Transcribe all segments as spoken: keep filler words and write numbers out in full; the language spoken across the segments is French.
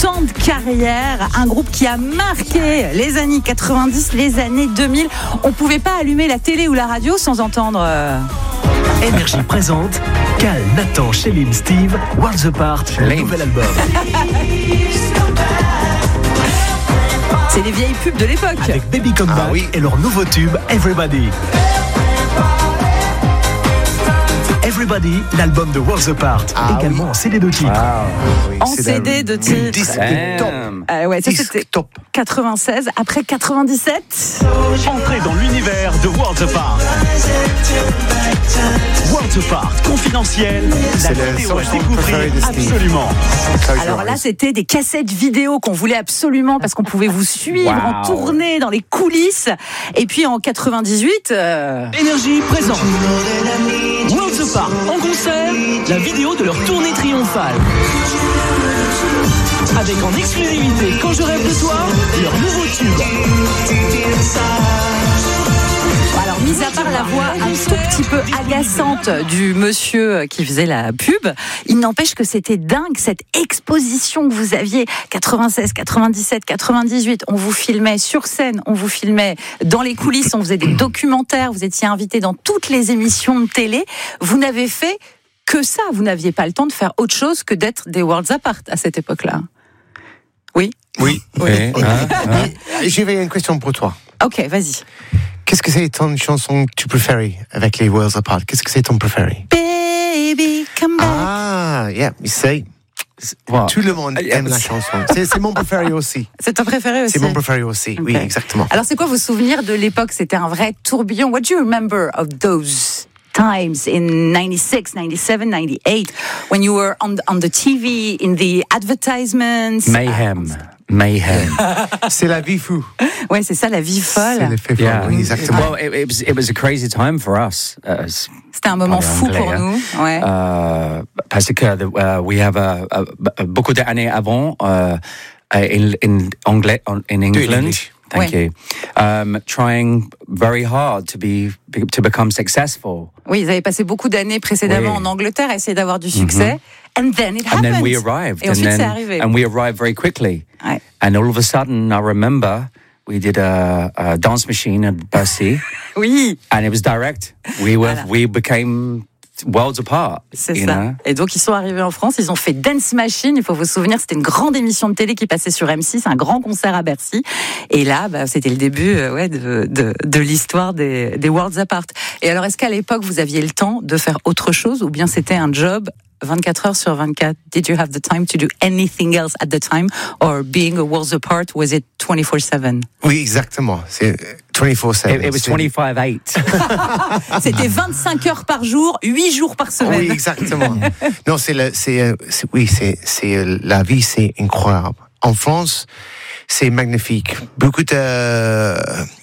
ans de carrière, un groupe qui a marqué les années quatre-vingt-dix, les années deux mille. On pouvait pas allumer la télé ou la radio sans entendre... Euh... Énergie présente Cal, Nathan, Chélim, Steve, Worlds Apart, le nouvel album. C'est les vieilles pubs de l'époque. Avec Baby Come Back ah, oui. et leur nouveau tube Everybody. Everybody, l'album de Worlds Apart, ah, également oui. en C D de titre. Ah, oui, en C D de titre. Disque top. Euh, ouais, ça c'était top. quatre-vingt-seize, après quatre-vingt-dix-sept. Entrez dans l'univers de Worlds Apart. Worlds Apart, confidentiel. C'est la vidéo à découvrir absolument. Alors là, c'était des cassettes vidéo qu'on voulait absolument parce qu'on pouvait vous suivre wow. en tournée dans les coulisses. Et puis en quatre-vingt-dix-huit, euh... Énergie présente. Worlds Apart en concert, la vidéo de leur tournée triomphale. Avec en exclusivité Quand je rêve de toi, leur nouveau tube. Alors, mis à part la voix un tout petit peu agaçante du monsieur qui faisait la pub, il n'empêche que c'était dingue, cette exposition que vous aviez, quatre-vingt-seize, quatre-vingt-dix-sept, quatre-vingt-dix-huit, on vous filmait sur scène, on vous filmait dans les coulisses, on faisait des documentaires, vous étiez invité dans toutes les émissions de télé, vous n'avez fait que ça, vous n'aviez pas le temps de faire autre chose que d'être des Worlds Apart à cette époque-là. Oui ? Oui. oui. oui. Hein, hein. J'avais une question pour toi. Ok, vas-y. Qu'est-ce que c'est ton chanson que tu préfères avec les Worlds Apart? Qu'est-ce que c'est ton préféré? Baby, come back. Ah, yeah, you say. Wow. Tout le monde aime la chanson. C'est, c'est mon préféré aussi. C'est ton préféré aussi? C'est mon préféré aussi, okay. Oui, exactement. Alors, c'est quoi vos souvenirs de l'époque? C'était un vrai tourbillon. What do you remember of those times in ninety-six, ninety-seven, ninety-eight, when you were on the, on the T V, in the advertisements? Mayhem. Uh, Mayhem. C'est la vie fou. Ouais, c'est ça, la vie folle. C'est l'effet folle, yeah. oui, exactement. Well, it, it, was, it was a crazy time for us. Uh, C'était un moment fou anglais, pour hein. nous. Ouais. Uh, parce que uh, we have a, a, a, beaucoup d'années avant, uh, in, in, anglais, in England. Thank oui. you. Um, trying very hard to be to become successful. Oui, ils avaient passé beaucoup d'années précédemment oui. en Angleterre à essayer d'avoir du succès. Mm-hmm. And then it happened. And then we arrived. Et ensuite, and then, c'est arrivé. And we arrived very quickly. Ouais. And all of a sudden, I remember we did a, a dance machine at Bercy. Oui. And it was direct. We were voilà. we became Worlds Apart. C'est ça. Know? Et donc, ils sont arrivés en France, ils ont fait Dance Machine. Il faut vous souvenir, c'était une grande émission de télé qui passait sur M six, un grand concert à Bercy. Et là, bah, c'était le début euh, ouais, de, de, de l'histoire des, des Worlds Apart. Et alors, est-ce qu'à l'époque, vous aviez le temps de faire autre chose ou bien c'était un job vingt-quatre heures sur vingt-quatre? Did you have the time to do anything else at the time? Or being a Worlds Apart, was it twenty-four seven? Oui, exactement. C'est twenty-four seven. It, it was twenty-five eight. C'était vingt-cinq heures par jour, huit jours par semaine. Oui, exactement. Non, c'est, le, c'est, c'est oui, c'est, c'est la vie, c'est incroyable. En France, c'est magnifique. Beaucoup de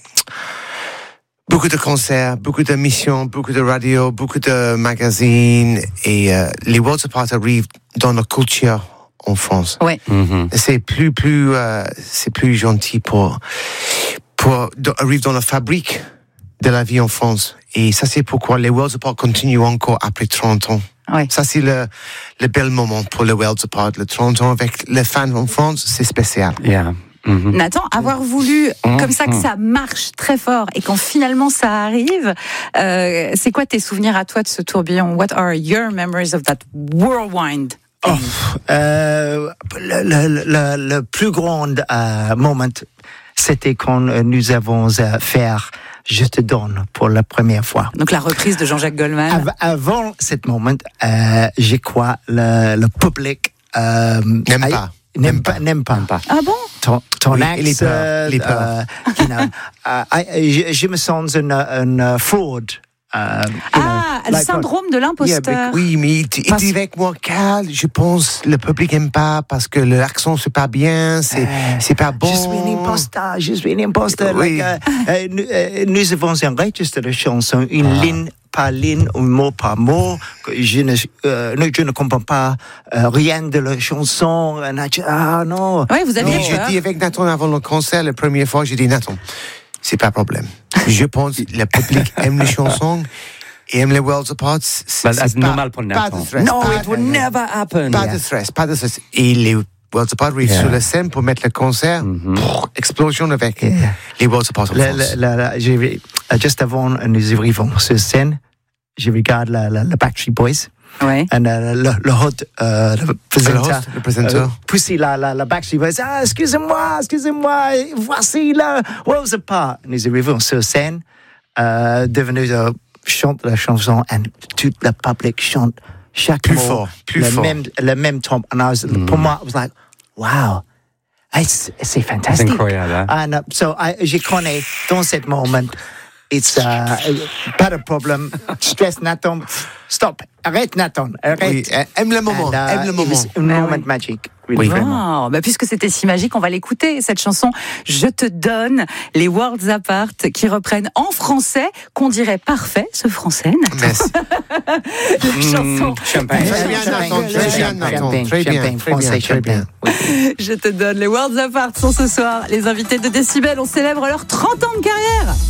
Beaucoup de concerts, beaucoup d'émissions, beaucoup de radio, beaucoup de magazines et euh, les Worlds Apart arrivent dans la culture en France. Ouais. Mm-hmm. C'est plus plus euh, c'est plus gentil pour pour arriver dans la fabrique de la vie en France et ça c'est pourquoi les Worlds Apart continuent encore après trente ans. Ouais. Ça c'est le le bel moment pour les Worlds Apart, le trente ans avec les fans en France, c'est spécial. Yeah. Mm-hmm. Nathan, avoir voulu mm-hmm. comme ça que ça marche très fort et quand finalement ça arrive, euh, c'est quoi tes souvenirs à toi de ce tourbillon? What are your memories of that whirlwind? Oh, euh, le, le, le, le plus grand euh, moment, c'était quand nous avons euh, fait Je te donne pour la première fois. Donc la reprise de Jean-Jacques Goldman. Av- avant ce moment, euh, je crois le, le public euh, n'aime pas. N'aime pas, n'aime pas. Ah bon? Ton, ton oui, accent, il est peur. Il est peur. Euh, you know, uh, I, je, je me sens un, un fraud. Uh, ah, know, le like syndrome what? de l'imposteur. Yeah, oui, mais il, il dit avec moi, Cal, je pense le public n'aime pas parce que l'accent c'est pas bien, c'est, euh, c'est pas bon. Je suis un imposteur, je suis un imposteur. Oui. Like, uh, uh, nous, uh, nous avons enregistré la chanson, une ah. ligne par ligne, un mot par mot. Je ne, euh, je ne comprends pas euh, rien de la chanson. Ah non. Oui, vous aviez non, peur. J'ai dit avec Nathan avant le concert, la première fois, j'ai dit Nathan, c'est pas problème. Je pense que le public aime les chansons et aime les Worlds Apart. C'est, c'est pas, normal pour Nathan. Pas de stress. No, pas it would never happen. Pas yeah. de stress, pas de stress. Et les Worlds Apart arrive Yeah. sur la scène pour mettre le concert. Mhm. Pff, explosion avec Yeah. les Worlds Apart en Le- France. le- le- j'ai vu- euh, juste avant nous arrivons sur scène, je regarde la, la, la Backstreet Boys. Ouais. Et euh, le, le hôte, euh, le présentateur, host, le présentateur. euh, pousser la, la, la Backstreet Boys. Ah, excusez-moi, excusez-moi, voici la Worlds Apart. Nous arrivons sur scène, euh, devenu euh, chante la chanson et toute la public chante chaque Plus mot, fort, plus le fort. même, le même temps. And I was, Mm. pour moi, I was like, wow, it's, c'est C'est fantastique. incroyable. Hein? And uh, so I, je connais dans ce moment, it's uh, pas de problème. Stress Nathan, stop, arrête Nathan, arrête. Oui, aime le moment, And, uh, aime le it moment. was a moment magic. Really, Oui. vraiment. Oh, bah puisque c'était si magique, on va l'écouter, cette chanson Je te donne, les Worlds Apart, qui reprennent en français, qu'on dirait parfait, ce français, Nathan. Merci. La chanson Champagne. Très bien, Nathan, très bien, Nathan. Très bien, Champagne, très français, bien, très bien. champagne. Je te donne, les Worlds Apart sont ce soir les invités de Décibel. On célèbre leurs trente ans de carrière.